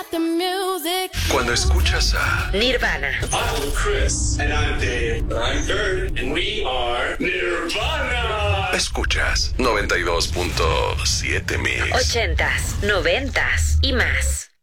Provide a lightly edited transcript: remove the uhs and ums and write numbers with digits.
Cuando escuchas a Nirvana, I'm Chris. And I'm Dave. I'm Kurt. And we are Nirvana. escuchas 92.7 Mix. 80s, 90s y más.